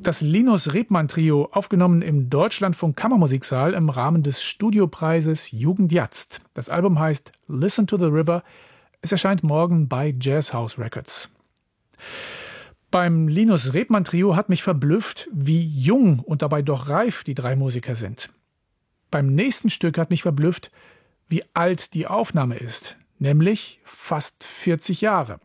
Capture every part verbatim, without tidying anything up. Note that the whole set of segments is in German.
Das Linus Rebmann Trio, aufgenommen im Deutschlandfunk Kammermusiksaal im Rahmen des Studiopreises Jugend Jatzt. Das Album heißt Listen to the River. Es erscheint morgen bei Jazz House Records. Beim Linus Rebmann Trio hat mich verblüfft, wie jung und dabei doch reif die drei Musiker sind. Beim nächsten Stück hat mich verblüfft, wie alt die Aufnahme ist, nämlich fast vierzig Jahre.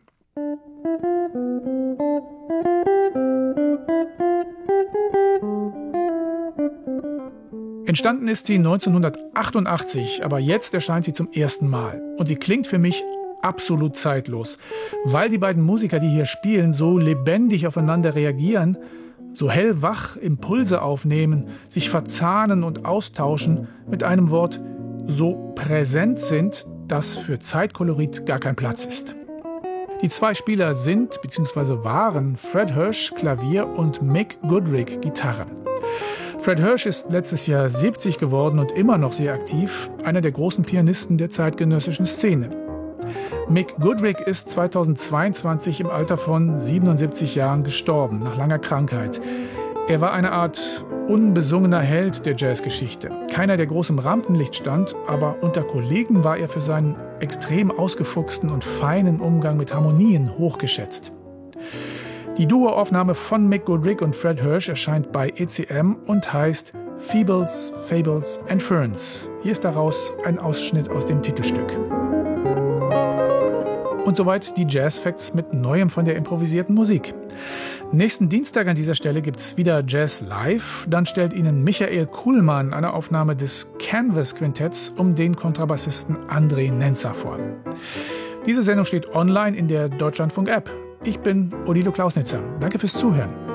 Entstanden ist sie neunzehnhundertachtundachtzig, aber jetzt erscheint sie zum ersten Mal. Und sie klingt für mich absolut zeitlos, weil die beiden Musiker, die hier spielen, so lebendig aufeinander reagieren, so hellwach Impulse aufnehmen, sich verzahnen und austauschen, mit einem Wort so präsent sind, dass für Zeitkolorit gar kein Platz ist. Die zwei Spieler sind bzw. waren Fred Hersch, Klavier, und Mick Goodrick, Gitarre. Fred Hersch ist letztes Jahr siebzig geworden und immer noch sehr aktiv, einer der großen Pianisten der zeitgenössischen Szene. Mick Goodrick ist zweitausendzweiundzwanzig im Alter von siebenundsiebzig Jahren gestorben, nach langer Krankheit. Er war eine Art unbesungener Held der Jazzgeschichte. Keiner, der groß im Rampenlicht stand, aber unter Kollegen war er für seinen extrem ausgefuchsten und feinen Umgang mit Harmonien hochgeschätzt. Die Duoaufnahme von Mick Goodrick und Fred Hersch erscheint bei E C M und heißt Feebles, Fables and Ferns. Hier ist daraus ein Ausschnitt aus dem Titelstück. Und soweit die Jazz-Facts mit Neuem von der improvisierten Musik. Nächsten Dienstag an dieser Stelle gibt es wieder Jazz Live. Dann stellt Ihnen Michael Kuhlmann eine Aufnahme des Canvas-Quintetts um den Kontrabassisten André Nenzer vor. Diese Sendung steht online in der Deutschlandfunk-App. Ich bin Odilo Klausnitzer. Danke fürs Zuhören.